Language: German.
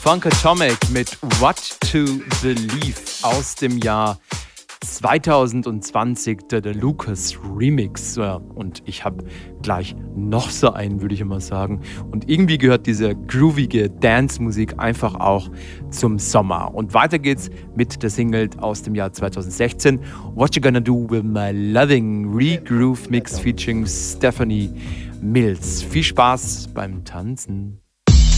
Funkatomic mit What to Believe aus dem Jahr 2020, der Lucas Remix. Ja, und ich habe gleich noch so einen, würde ich immer sagen. Und irgendwie gehört diese groovige Dance-Musik einfach auch zum Sommer. Und weiter geht's mit der Single aus dem Jahr 2016, What You Gonna Do With My Loving Re-Groove Mix featuring Stephanie Mills. Viel Spaß beim Tanzen.